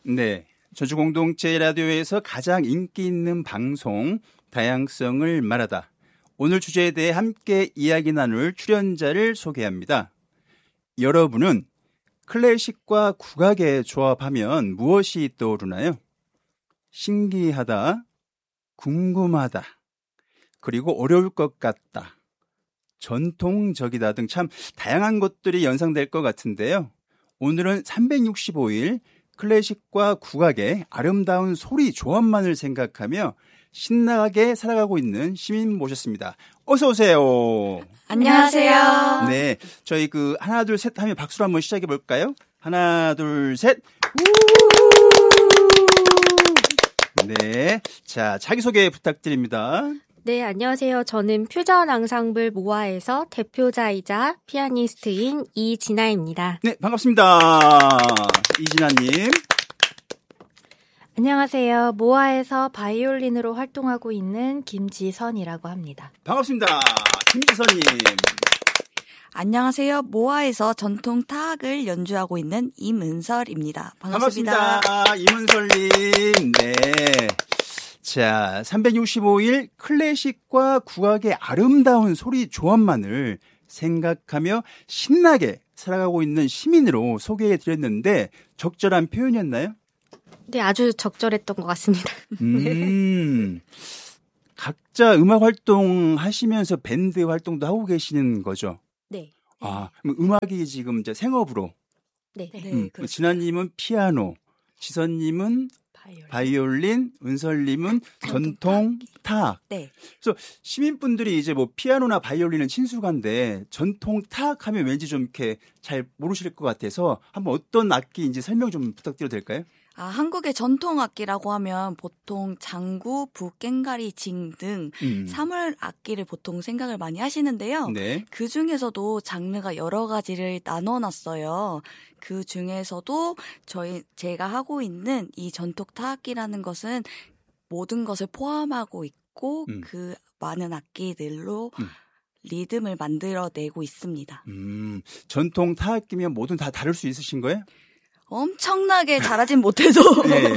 네, 저주공동체 라디오에서 가장 인기 있는 방송 다양성을 말하다. 오늘 주제에 대해 함께 이야기 나눌 출연자를 소개합니다. 여러분은 클래식과 국악의 조합하면 무엇이 떠오르나요? 신기하다, 궁금하다, 그리고 어려울 것 같다, 전통적이다 등 참 다양한 것들이 연상될 것 같은데요. 오늘은 365일 클래식과 국악의 아름다운 소리 조합만을 생각하며 신나게 살아가고 있는 시민 모셨습니다. 어서 오세요. 안녕하세요. 네, 저희 하나 둘 셋 하면 박수로 한번 시작해 볼까요? 하나 둘 셋. 네, 자 자기소개 부탁드립니다. 네, 안녕하세요. 저는 퓨전 앙상블 모아에서 대표자이자 피아니스트인 이진아입니다. 네, 반갑습니다. 이진아님. 안녕하세요. 모아에서 바이올린으로 활동하고 있는 김지선이라고 합니다. 반갑습니다. 김지선님. 안녕하세요. 모아에서 전통 타악을 연주하고 있는 임은설입니다. 반갑습니다. 임은설님. 네. 자, 365일 클래식과 국악의 아름다운 소리 조합만을 생각하며 신나게 살아가고 있는 시민으로 소개해 드렸는데 적절한 표현이었나요? 네, 아주 적절했던 것 같습니다. 각자 음악 활동 하시면서 밴드 활동도 하고 계시는 거죠? 네. 아, 그럼 음악이 지금 이제 생업으로? 네. 그렇습니다. 진아님은 피아노, 지선님은 바이올린, 은설님은 전통 타악. 네. 그래서 시민분들이 이제 뭐 피아노나 바이올린은 친숙한데 전통 타악 하면 왠지 좀 이렇게 잘 모르실 것 같아서 한번 어떤 악기인지 설명 좀 부탁드려도 될까요? 한국의 전통 악기라고 하면 보통 장구, 부, 꽹가리, 징 등 사물 악기를 보통 생각을 많이 하시는데요. 네. 그 중에서도 장르가 여러 가지를 나눠놨어요. 그 중에서도 제가 하고 있는 이 전통 타악기라는 것은 모든 것을 포함하고 있고 그 많은 악기들로 리듬을 만들어내고 있습니다. 전통 타악기면 뭐든 다 다룰 수 있으신 거예요? 엄청나게 잘하진 못해도. 네.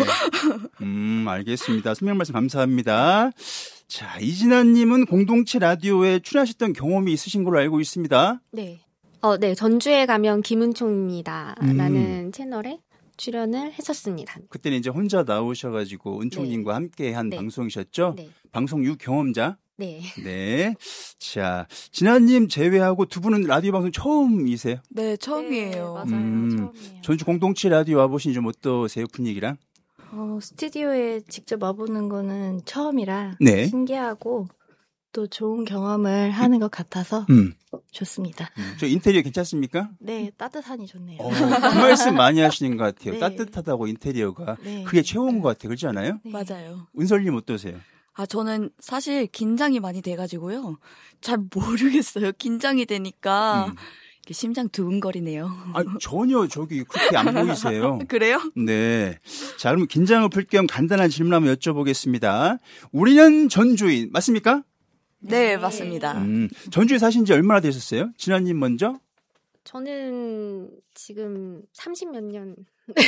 알겠습니다. 설명 말씀 감사합니다. 자, 이진아님은 공동체 라디오에 출연하셨던 경험이 있으신 걸로 알고 있습니다. 네. 네, 전주에 가면 김은총입니다. 라는 채널에 출연을 했었습니다. 그때는 이제 혼자 나오셔가지고 은총님과 함께 한 방송이셨죠? 네. 방송 유경험자. 네. 네. 자, 진아님 제외하고 두 분은 라디오 방송 처음이세요? 네, 처음이에요. 네, 맞아요. 처음이에요. 전주 공동체 라디오 와보시니 좀 어떠세요? 분위기랑? 스튜디오에 직접 와보는 거는 처음이라 네. 신기하고 또 좋은 경험을 하는 것 같아서 좋습니다. 저 인테리어 괜찮습니까? 네, 따뜻하니 좋네요. 그 말씀 많이 하시는 것 같아요. 네. 따뜻하다고 인테리어가. 네. 그게 최고인 것 같아요. 그렇지 않아요? 네. 맞아요. 은설님 어떠세요? 저는 사실 긴장이 많이 돼가지고요. 잘 모르겠어요. 긴장이 되니까 이렇게 심장 두근거리네요. 전혀 그렇게 안 보이세요. 그래요? 네. 자, 그럼 긴장을 풀 겸 간단한 질문 한번 여쭤보겠습니다. 우리는 전주인, 맞습니까? 네, 맞습니다. 전주에 사신 지 얼마나 되셨어요? 진아님 먼저? 저는 지금 30몇 년.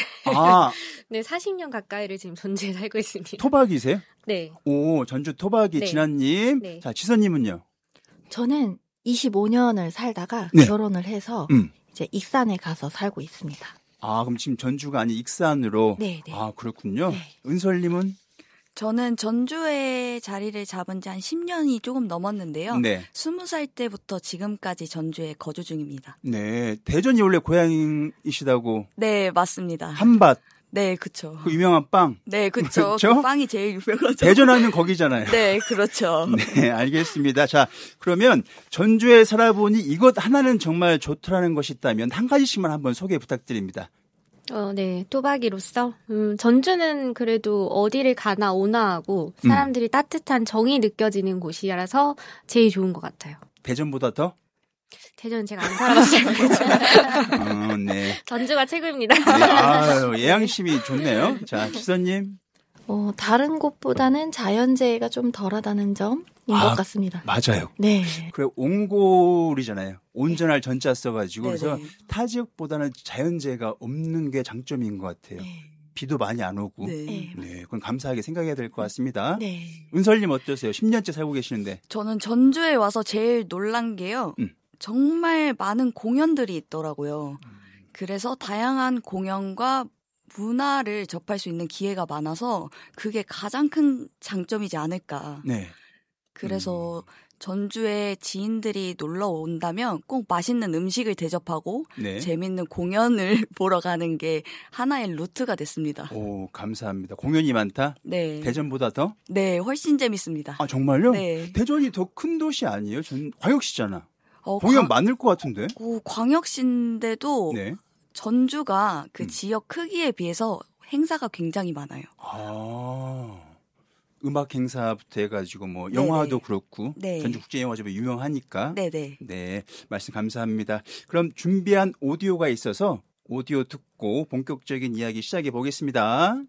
네, 40년 가까이를 지금 전주에 살고 있습니다. 토박이세요? 네. 오, 전주 토박이 네. 진아님. 네. 자, 지선님은요? 저는 25년을 살다가 네. 결혼을 해서 이제 익산에 가서 살고 있습니다. 그럼 지금 전주가 아닌 익산으로? 네, 네. 그렇군요. 네. 은설님은? 저는 전주에 자리를 잡은 지 한 10년이 조금 넘었는데요. 네. 20살 때부터 지금까지 전주에 거주 중입니다. 네. 대전이 원래 고향이시다고? 네, 맞습니다. 한밭. 네, 그쵸. 그 유명한 빵. 네, 그쵸. 그렇죠? 그 빵이 제일 유명하죠. 대전하면 거기잖아요. 네, 그렇죠. 네, 알겠습니다. 자, 그러면 전주에 살아보니 이것 하나는 정말 좋더라는 것이 있다면 한 가지씩만 한번 소개 부탁드립니다. 네, 토박이로서 전주는 그래도 어디를 가나 오나 하고 사람들이 따뜻한 정이 느껴지는 곳이라서 제일 좋은 것 같아요. 대전보다 더? 대전은 제가 안 살아봤어요. 네. 전주가 최고입니다. 네, 예양심이 좋네요. 자, 지선님. 다른 곳보다는 자연재해가 좀 덜하다는 점인 것 같습니다. 맞아요. 네. 그래, 옹골이잖아요. 온전할 전자 써가지고. 네네. 그래서 타 지역보다는 자연재해가 없는 게 장점인 것 같아요. 네. 비도 많이 안 오고. 네. 네, 그건 감사하게 생각해야 될 것 같습니다. 네. 은설님 어떠세요? 10년째 살고 계시는데. 저는 전주에 와서 제일 놀란 게요. 정말 많은 공연들이 있더라고요. 그래서 다양한 공연과 문화를 접할 수 있는 기회가 많아서 그게 가장 큰 장점이지 않을까. 네. 그래서 전주에 지인들이 놀러 온다면 꼭 맛있는 음식을 대접하고 네. 재밌는 공연을 보러 가는 게 하나의 루트가 됐습니다. 오, 감사합니다. 공연이 많다? 네. 대전보다 더? 네, 훨씬 재밌습니다. 아, 정말요? 네. 대전이 더 큰 도시 아니에요? 전 광역시잖아. 공연 많을 것 같은데? 광역시인데도 네. 전주가 그 지역 크기에 비해서 행사가 굉장히 많아요. 아, 음악 행사부터 해가지고 뭐 영화도 네네. 그렇고 네. 전주국제영화제도 유명하니까. 네네. 네, 말씀 감사합니다. 그럼 준비한 오디오가 있어서 오디오 듣고 본격적인 이야기 시작해 보겠습니다.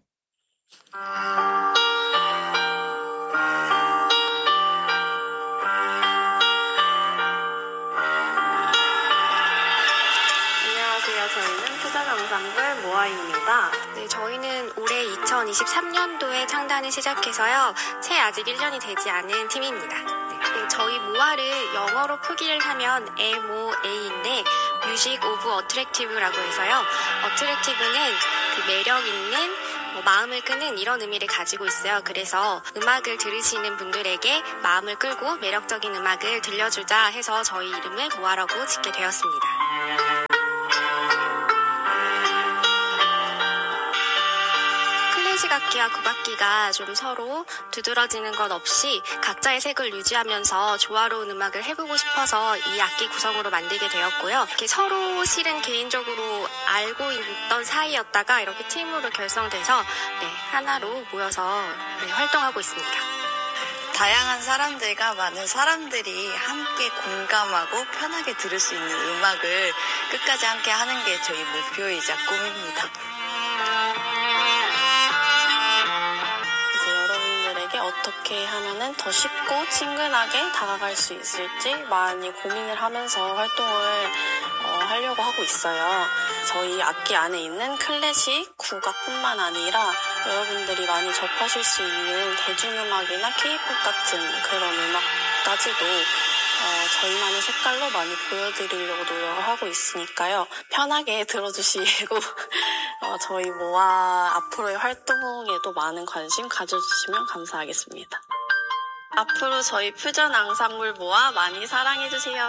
저희는 퓨전앙상블 모아입니다. 네, 저희는 올해 2023년도에 창단을 시작해서요. 채 아직 1년이 되지 않은 팀입니다. 네, 저희 모아를 영어로 표기를 하면 MOA인데 뮤직 오브 어트랙티브라고 해서요. 어트랙티브는 그 매력 있는 마음을 끄는 이런 의미를 가지고 있어요. 그래서 음악을 들으시는 분들에게 마음을 끌고 매력적인 음악을 들려주자 해서 저희 이름을 모아라고 짓게 되었습니다. 클래식 악기와 국악기가 좀 서로 두드러지는 것 없이 각자의 색을 유지하면서 조화로운 음악을 해보고 싶어서 이 악기 구성으로 만들게 되었고요. 이렇게 서로 실은 개인적으로 알고 있던 사이였다가 이렇게 팀으로 결성돼서 하나로 모여서 활동하고 있습니다. 다양한 사람들과 많은 사람들이 함께 공감하고 편하게 들을 수 있는 음악을 끝까지 함께 하는 게 저희 목표이자 꿈입니다. 어떻게 하면은 더 쉽고 친근하게 다가갈 수 있을지 많이 고민을 하면서 활동을 하려고 하고 있어요. 저희 악기 안에 있는 클래식, 국악뿐만 아니라 여러분들이 많이 접하실 수 있는 대중음악이나 K-pop 같은 그런 음악까지도 저희만의 색깔로 많이 보여드리려고 노력을 하고 있으니까요. 편하게 들어주시고 저희 모아 앞으로의 활동에도 많은 관심 가져주시면 감사하겠습니다. 앞으로 저희 퓨전 앙상블 모아 많이 사랑해주세요.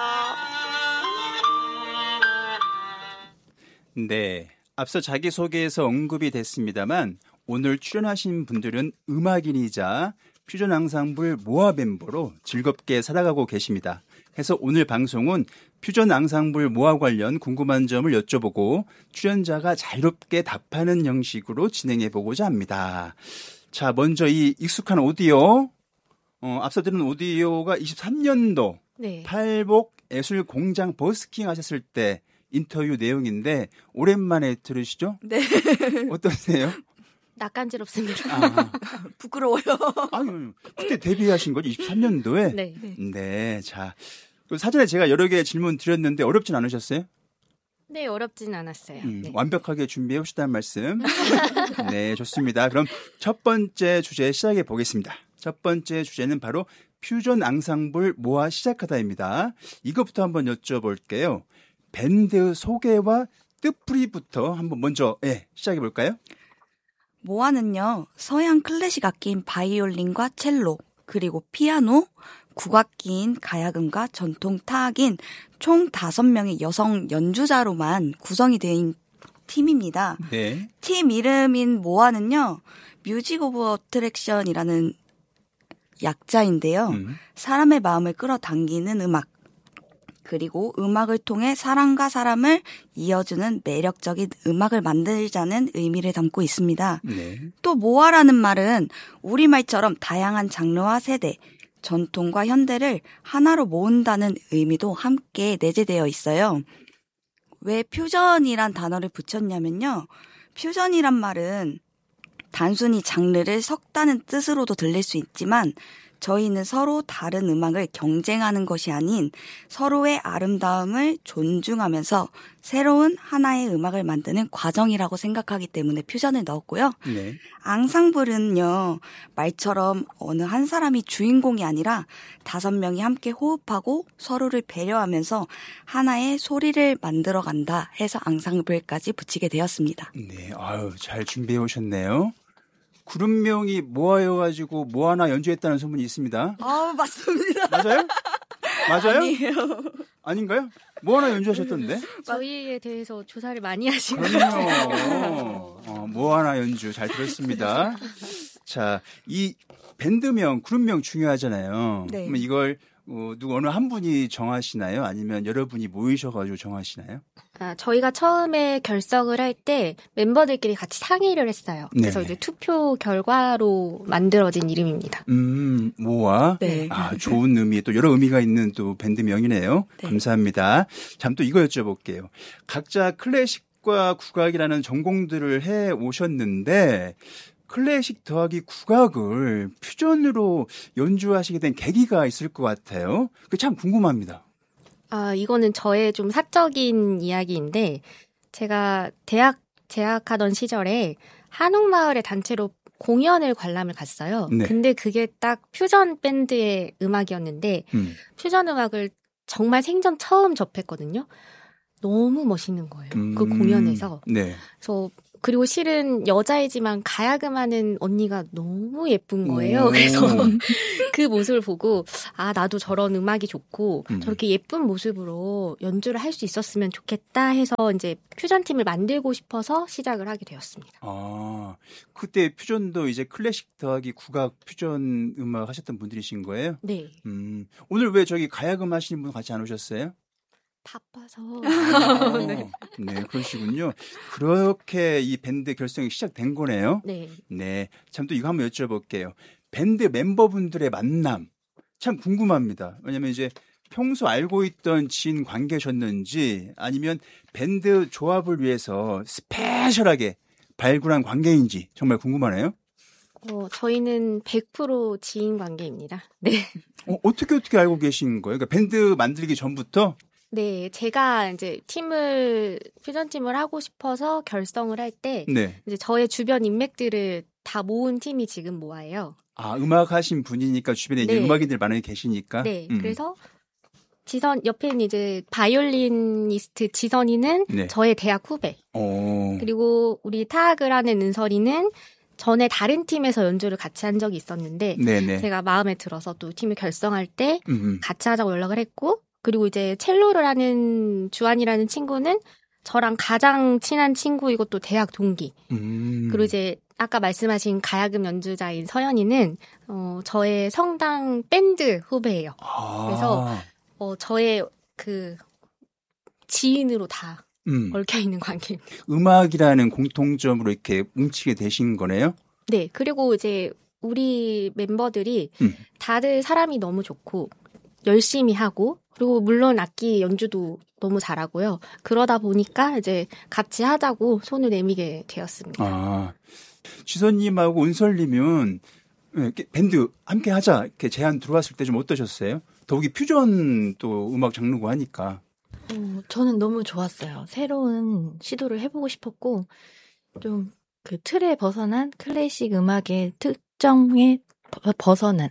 네, 앞서 자기소개에서 언급이 됐습니다만 오늘 출연하신 분들은 음악인이자 퓨전 앙상블 모아 멤버로 즐겁게 살아가고 계십니다. 해서 오늘 방송은 퓨전 앙상블 모아 관련 궁금한 점을 여쭤보고 출연자가 자유롭게 답하는 형식으로 진행해 보고자 합니다. 자, 먼저 이 익숙한 오디오, 앞서 들은 오디오가 23년도 네. 팔복 예술 공장 버스킹 하셨을 때 인터뷰 내용인데 오랜만에 들으시죠? 네. 어떠세요? 낯간지럽습니다. 부끄러워요. 아니, 그때 데뷔하신 거죠? 23년도에? 네. 네, 자. 사전에 제가 여러 개 질문 드렸는데 어렵진 않으셨어요? 네, 어렵진 않았어요. 네. 완벽하게 준비해 오셨다는 말씀. 네, 좋습니다. 그럼 첫 번째 주제 시작해 보겠습니다. 첫 번째 주제는 바로 퓨전 앙상블 모아 시작하다입니다. 이것부터 한번 여쭤볼게요. 밴드 소개와 뜻풀이부터 한번 먼저 시작해 볼까요? 모아는요, 서양 클래식 악기인 바이올린과 첼로, 그리고 피아노, 국악기인 가야금과 전통 타악인 총 5명의 여성 연주자로만 구성이 된 팀입니다. 네. 팀 이름인 모아는요, 뮤직 오브 어트랙션이라는 약자인데요. 사람의 마음을 끌어당기는 음악, 그리고 음악을 통해 사람과 사람을 이어주는 매력적인 음악을 만들자는 의미를 담고 있습니다. 네. 또 모아라는 말은 우리말처럼 다양한 장르와 세대, 전통과 현대를 하나로 모은다는 의미도 함께 내재되어 있어요. 왜 퓨전이란 단어를 붙였냐면요. 퓨전이란 말은 단순히 장르를 섞다는 뜻으로도 들릴 수 있지만 저희는 서로 다른 음악을 경쟁하는 것이 아닌 서로의 아름다움을 존중하면서 새로운 하나의 음악을 만드는 과정이라고 생각하기 때문에 퓨전을 넣었고요. 네. 앙상블은요, 말처럼 어느 한 사람이 주인공이 아니라 5명이 함께 호흡하고 서로를 배려하면서 하나의 소리를 만들어간다 해서 앙상블까지 붙이게 되었습니다. 네, 아유, 잘 준비해 오셨네요. 그룹명이 모아여가지고 뭐 하나 연주했다는 소문이 있습니다. 아, 맞습니다. 맞아요? 맞아요? 아니에요. 아닌가요? 뭐 하나 연주하셨던데? 저희에 대해서 조사를 많이 하시고. 그럼요. 뭐 하나 연주 잘 들었습니다. 자, 이 밴드명, 그룹명 중요하잖아요. 네. 그러면 이걸 어느 한 분이 정하시나요? 아니면 여러분이 모이셔가지고 정하시나요? 저희가 처음에 결성을 할 때 멤버들끼리 같이 상의를 했어요. 그래서 네네. 이제 투표 결과로 만들어진 이름입니다. 모아. 네. 아, 좋은 의미, 또 여러 의미가 있는 또 밴드명이네요. 네. 감사합니다. 참 또 이거 여쭤볼게요. 각자 클래식과 국악이라는 전공들을 해 오셨는데 클래식 더하기 국악을 퓨전으로 연주하시게 된 계기가 있을 것 같아요. 그게 참 궁금합니다. 이거는 저의 좀 사적인 이야기인데, 제가 대학 재학하던 시절에 한옥마을의 단체로 공연을 관람을 갔어요. 네. 근데 그게 딱 퓨전 밴드의 음악이었는데, 퓨전 음악을 정말 생전 처음 접했거든요. 너무 멋있는 거예요. 그 공연에서. 네. 그래서 그리고 실은 여자이지만 가야금하는 언니가 너무 예쁜 거예요. 그래서 그 모습을 보고 나도 저런 음악이 좋고 저렇게 예쁜 모습으로 연주를 할 수 있었으면 좋겠다 해서 이제 퓨전 팀을 만들고 싶어서 시작을 하게 되었습니다. 그때 퓨전도 이제 클래식 더하기 국악 퓨전 음악 하셨던 분들이신 거예요? 네. 오늘 왜 저기 가야금 하시는 분 같이 안 오셨어요? 바빠서. 네, 그러시군요. 그렇게 이 밴드 결성이 시작된 거네요. 네. 네, 참 또 이거 한번 여쭤볼게요. 밴드 멤버분들의 만남 참 궁금합니다. 왜냐하면 이제 평소 알고 있던 지인 관계셨는지 아니면 밴드 조합을 위해서 스페셜하게 발굴한 관계인지 정말 궁금하네요. 저희는 100% 지인 관계입니다. 네. 어떻게 알고 계신 거예요? 그러니까 밴드 만들기 전부터? 네, 제가 이제 퓨전 팀을 하고 싶어서 결성을 할 때, 네. 이제 저의 주변 인맥들을 다 모은 팀이 지금 모아예요. 음악 하신 분이니까 주변에 네. 이제 음악인들 많이 계시니까. 네, 그래서 옆에는 이제 바이올리니스트 지선이는 네. 저의 대학 후배. 그리고 우리 타악을 하는 은설이는 전에 다른 팀에서 연주를 같이 한 적이 있었는데, 네네. 제가 마음에 들어서 또 팀을 결성할 때 같이 하자고 연락을 했고, 그리고 이제 첼로를 하는 주한이라는 친구는 저랑 가장 친한 친구이고 또 대학 동기. 그리고 이제 아까 말씀하신 가야금 연주자인 서연이는 저의 성당 밴드 후배예요. 그래서 저의 그 지인으로 다 얽혀있는 관계입니다. 음악이라는 공통점으로 이렇게 뭉치게 되신 거네요? 네. 그리고 이제 우리 멤버들이 다들 사람이 너무 좋고 열심히 하고 그리고 물론 악기 연주도 너무 잘하고요. 그러다 보니까 이제 같이 하자고 손을 내미게 되었습니다. 지선님하고 은설님은 밴드 함께 하자 이렇게 제안 들어왔을 때 좀 어떠셨어요? 더욱이 퓨전 또 음악 장르고 하니까. 저는 너무 좋았어요. 새로운 시도를 해보고 싶었고 좀 그 틀에 벗어난 클래식 음악의 특정에 벗어난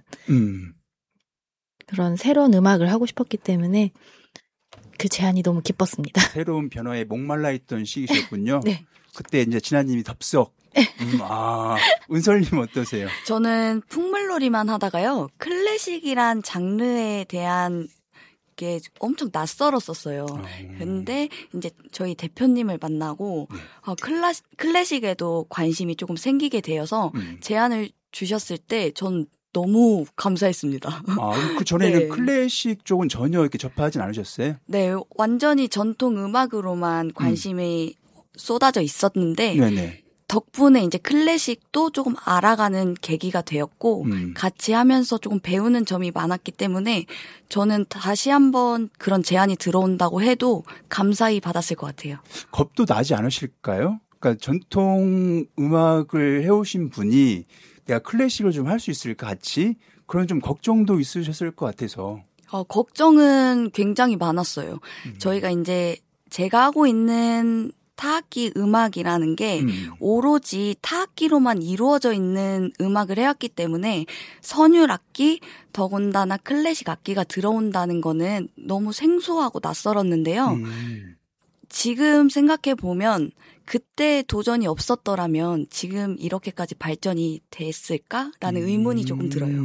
그런 새로운 음악을 하고 싶었기 때문에 그 제안이 너무 기뻤습니다. 새로운 변화에 목말라 있던 시기셨군요. 네. 그때 이제 진아님이 덥석. 은설님 어떠세요? 저는 풍물놀이만 하다가요. 클래식이란 장르에 대한 게 엄청 낯설었었어요. 근데 이제 저희 대표님을 만나고 클래식에도 관심이 조금 생기게 되어서 제안을 주셨을 때 전 너무 감사했습니다. 그 전에는 네. 클래식 쪽은 전혀 이렇게 접하진 않으셨어요? 네, 완전히 전통 음악으로만 관심이 쏟아져 있었는데 네네. 덕분에 이제 클래식도 조금 알아가는 계기가 되었고 같이 하면서 조금 배우는 점이 많았기 때문에 저는 다시 한번 그런 제안이 들어온다고 해도 감사히 받았을 것 같아요. 겁도 나지 않으실까요? 그러니까 전통 음악을 해오신 분이 내가 클래식을 좀 할 수 있을까 같이 그런 좀 걱정도 있으셨을 것 같아서. 걱정은 굉장히 많았어요. 저희가 이제 제가 하고 있는 타악기 음악이라는 게 오로지 타악기로만 이루어져 있는 음악을 해왔기 때문에 선율악기, 더군다나 클래식 악기가 들어온다는 거는 너무 생소하고 낯설었는데요. 지금 생각해 보면 그때 도전이 없었더라면 지금 이렇게까지 발전이 됐을까라는 의문이 조금 들어요.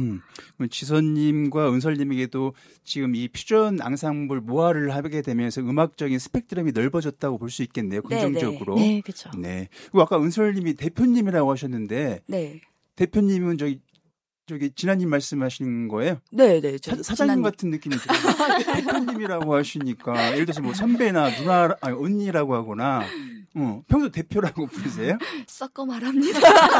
지선님과 은설님에게도 지금 이 퓨전 앙상블 모아를 하게 되면서 음악적인 스펙트럼이 넓어졌다고 볼 수 있겠네요. 긍정적으로. 네, 그렇죠. 네. 그리고 아까 은설님이 대표님이라고 하셨는데 네. 대표님은 저기 진아님 말씀하시는 거예요? 네. 사장님 같은 느낌이 들어요. 대표님이라고 하시니까 예를 들어서 뭐 선배나 누나, 아니, 언니라고 하거나 평소 대표라고 부르세요? 섞어 말합니다.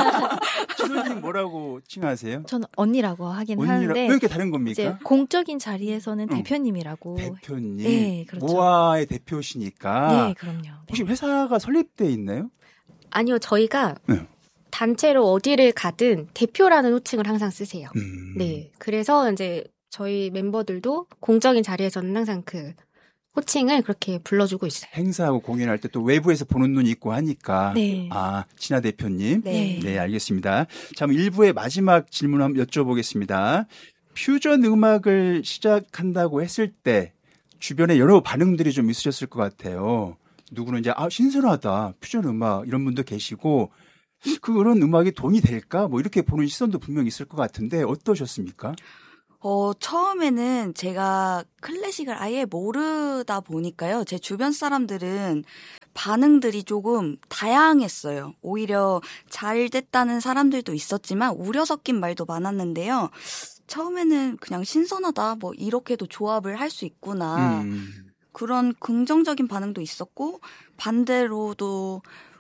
지선님 뭐라고 칭하세요? 저는 언니라고 하긴 하는데 왜 이렇게 다른 겁니까? 이제 공적인 자리에서는 대표님이라고. 대표님. 네, 그렇죠. 모아의 대표시니까. 네, 그럼요. 혹시 회사가 설립돼 있나요? 아니요, 저희가 단체로 어디를 가든 대표라는 호칭을 항상 쓰세요. 네. 그래서 이제 저희 멤버들도 공적인 자리에서는 항상 그 호칭을 그렇게 불러주고 있어요. 행사하고 공연할 때 또 외부에서 보는 눈이 있고 하니까. 네. 진아 대표님. 네. 네, 알겠습니다. 자, 그럼 1부의 마지막 질문 한번 여쭤보겠습니다. 퓨전 음악을 시작한다고 했을 때 주변에 여러 반응들이 좀 있으셨을 것 같아요. 누구는 이제 신선하다. 퓨전 음악 이런 분도 계시고 그런 음악이 돈이 될까? 뭐 이렇게 보는 시선도 분명히 있을 것 같은데 어떠셨습니까? 처음에는 제가 클래식을 아예 모르다 보니까요. 제 주변 사람들은 반응들이 조금 다양했어요. 오히려 잘 됐다는 사람들도 있었지만 우려 섞인 말도 많았는데요. 처음에는 그냥 신선하다. 뭐 이렇게도 조합을 할 수 있구나. 그런 긍정적인 반응도 있었고 반대로도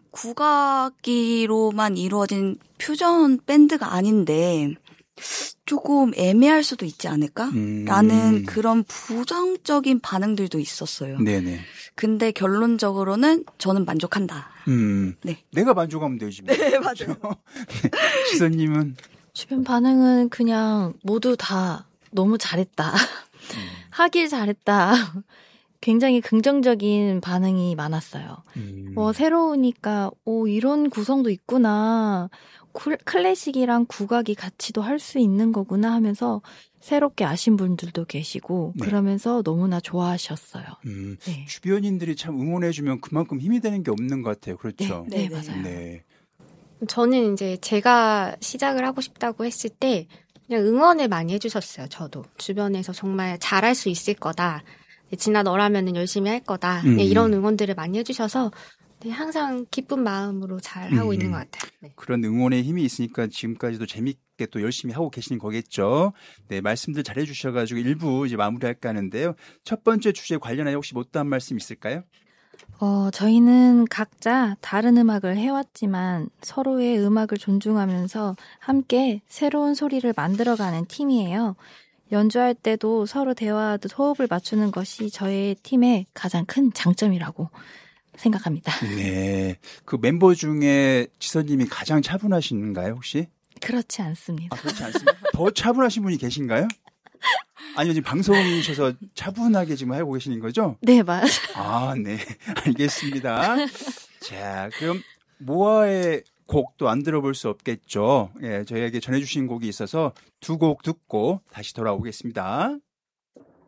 국악기로만 이루어진 퓨전 밴드가 아닌데 조금 애매할 수도 있지 않을까라는 그런 부정적인 반응들도 있었어요. 네네. 근데 결론적으로는 저는 만족한다. 네. 내가 만족하면 되지. 뭐. 네, 맞아요. 지선님은? 주변 반응은 그냥 모두 다 너무 잘했다. 하길 잘했다. 굉장히 긍정적인 반응이 많았어요. 새로우니까 이런 구성도 있구나. 클래식이랑 국악이 같이도 할 수 있는 거구나 하면서 새롭게 아신 분들도 계시고 네. 그러면서 너무나 좋아하셨어요. 네. 주변인들이 참 응원해주면 그만큼 힘이 되는 게 없는 것 같아요. 그렇죠? 네, 맞아요. 네. 저는 이제 제가 시작을 하고 싶다고 했을 때 그냥 응원을 많이 해주셨어요. 저도 주변에서 정말 잘할 수 있을 거다. 진아 너라면은 열심히 할 거다. 이런 응원들을 많이 해주셔서 항상 기쁜 마음으로 잘 하고 있는 것 같아요. 네. 그런 응원의 힘이 있으니까 지금까지도 재밌게 또 열심히 하고 계시는 거겠죠. 네, 말씀들 잘 해주셔가지고 1부 이제 마무리할까 하는데요. 첫 번째 주제 관련하여 혹시 못다한 말씀 있을까요? 저희는 각자 다른 음악을 해왔지만 서로의 음악을 존중하면서 함께 새로운 소리를 만들어가는 팀이에요. 연주할 때도 서로 대화하듯 호흡을 맞추는 것이 저의 팀의 가장 큰 장점이라고 생각합니다. 네. 그 멤버 중에 지선님이 가장 차분하신가요, 혹시? 그렇지 않습니다. 그렇지 않습니다. 더 차분하신 분이 계신가요? 아니면 지금 방송이셔서 차분하게 지금 하고 계시는 거죠? 네, 맞아요. 네. 알겠습니다. 자, 그럼 모아의 곡도 안 들어볼 수 없겠죠. 예, 저희에게 전해주신 곡이 있어서 두 곡 듣고 다시 돌아오겠습니다.